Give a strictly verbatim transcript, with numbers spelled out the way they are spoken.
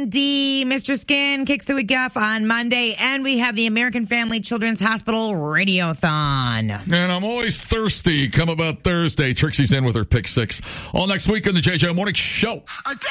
Vitamin D. Mister Skin kicks the week off on Monday, and we have the American Family Children's Hospital Radiothon. And I'm always thirsty. Come about Thursday. Trixie's in with her pick six. All next week on the J J Morning Show.